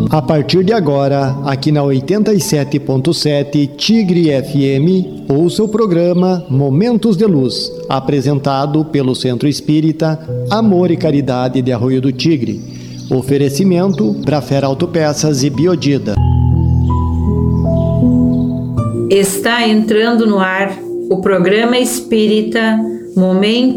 A partir de agora, aqui na 87.7 Tigre FM, ouça o programa Momentos de Luz, apresentado pelo Centro Espírita Amor e Caridade de Arroio do Tigre. Oferecimento Brafera Autopeças e Biodida. Está entrando no ar o programa espírita Momentos